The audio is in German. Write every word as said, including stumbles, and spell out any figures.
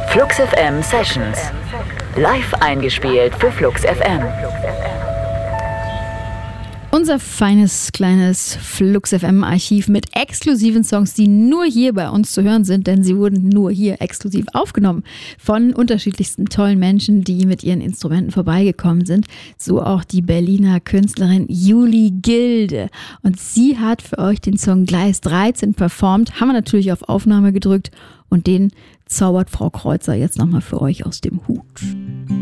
Flux F M Sessions. Live eingespielt für Flux F M. Unser feines, kleines Flux F M-Archiv mit exklusiven Songs, die nur hier bei uns zu hören sind, denn sie wurden nur hier exklusiv aufgenommen von unterschiedlichsten tollen Menschen, die mit ihren Instrumenten vorbeigekommen sind. So auch die Berliner Künstlerin Juli Gilde. Und sie hat für euch den Song Gleis dreizehn performt, haben wir natürlich auf Aufnahme gedrückt und den zaubert Frau Kreuzer jetzt nochmal für euch aus dem Hut.